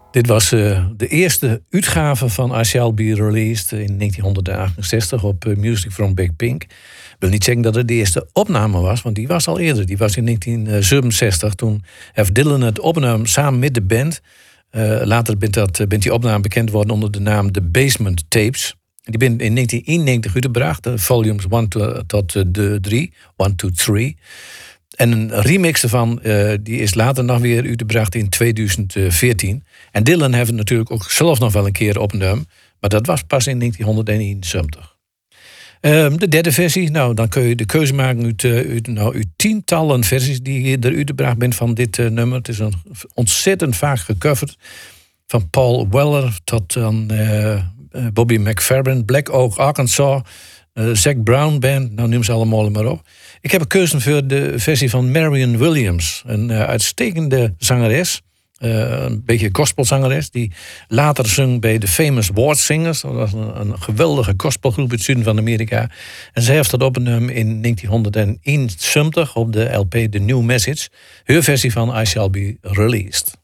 Dit was de eerste uitgave van I Shall Be Released in 1968 op Music from Big Pink. Ik wil niet zeggen dat het de eerste opname was, want die was al eerder. Die was in 1967, toen heeft Dylan het opname samen met de band. Later bent die opname bekend geworden onder de naam The Basement Tapes. Die ben in 1991 uitgebracht, volumes 1 tot 3, 1 to 3. En een remix ervan die is later nog weer uitgebracht in 2014. En Dylan heeft het natuurlijk ook zelf nog wel een keer opgenomen. Maar dat was pas in 1971. De derde versie, nou, dan kun je de keuze maken uit tientallen versies die er uitgebracht zijn van dit nummer. Het is een ontzettend vaak gecoverd. Van Paul Weller tot aan Bobby McFerrin, Black Oak Arkansas, Zac Brown Band, nou noem ze allemaal maar op. Ik heb gekozen voor de versie van Marion Williams, een uitstekende zangeres. Een beetje gospelzangeres, die later zong bij de Famous Ward Singers. Dat was een geweldige gospelgroep in het zuiden van Amerika. En zij heeft dat opgenomen in 1971 op de LP The New Message. Haar versie van I Shall Be Released.